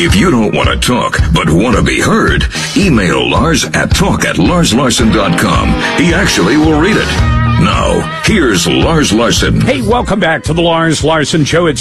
If you don't want to talk, but want to be heard, email Lars at talk@larslarson.com. He actually will read it. Now, here's Lars Larson. Hey, welcome back to the Lars Larson Show. It's